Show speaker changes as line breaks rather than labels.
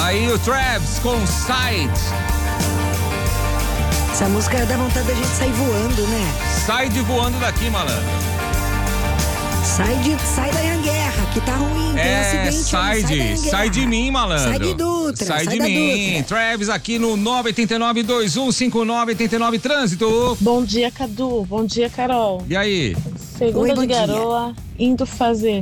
aí o Travis com Side.
Essa música dá vontade da gente sair voando, né?
Sai de voando daqui, malandro.
Sai da Anhanguerra, que tá ruim, tem acidente.
Sai de mim, malandro.
Sai de Dutra,
sai de mim.
Dutra.
Travis aqui no 989-2159-89 Trânsito.
Bom dia, Cadu. Bom dia, Carol.
E aí?
Segunda
Oi, bom
de
dia.
garoa, indo fazer